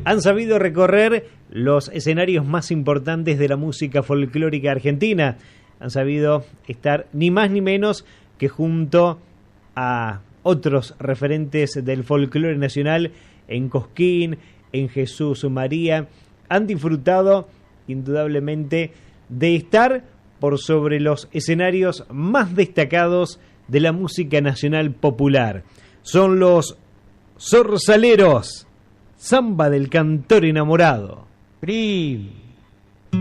Han sabido recorrer los escenarios más importantes de la música folclórica argentina. Han sabido estar ni más ni menos que junto a otros referentes del folclore nacional en Cosquín, en Jesús María. Han disfrutado indudablemente de estar por sobre los escenarios más destacados de la música nacional popular. Son los Zorzaleros, Samba del Cantor Enamorado. ¡Pri!